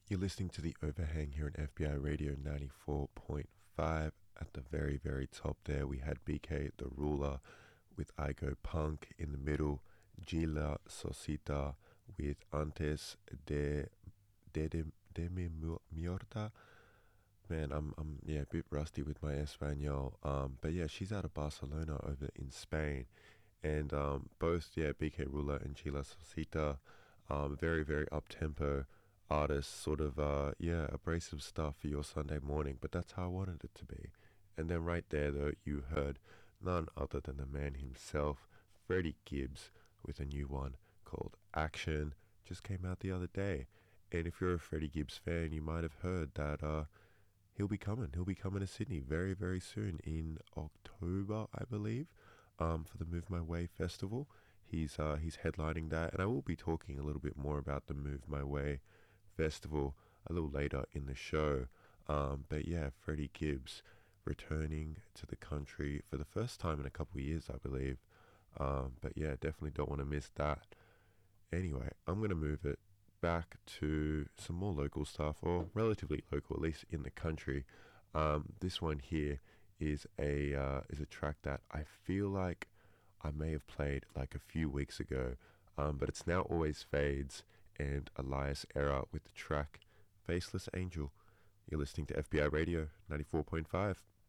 You're listening to the Overhang here on FBI Radio 94.5. At the very, very top there, we had BK the Ruler with I Go Punk. In the middle, Gila Sosita with Antes de mi muerta. Man, I'm a bit rusty with my Espanol. But yeah, she's out of Barcelona over in Spain. And both, BK Ruler and Gila Sosita, very, very up-tempo artists, sort of, abrasive stuff for your Sunday morning, but that's how I wanted it to be. And then right there, though, you heard none other than the man himself, Freddie Gibbs, with a new one called Action. Just came out the other day. And if you're a Freddie Gibbs fan, you might have heard that he'll be coming. He'll be coming to Sydney very, very soon in October, I believe, for the Move My Way festival. He's headlining that, and I will be talking a little bit more about the Move My Way festival a little later in the show. But yeah, Freddie Gibbs returning to the country for the first time in a couple of years, I believe. But yeah, definitely don't want to miss that. Anyway, I'm going to move it back to some more local stuff, or relatively local, at least in the country. This one here is a track that I feel like I may have played like a few weeks ago, but it's Now Always Fades and Elias Era with the track Faceless Angel. You're listening to FBI Radio 94.5.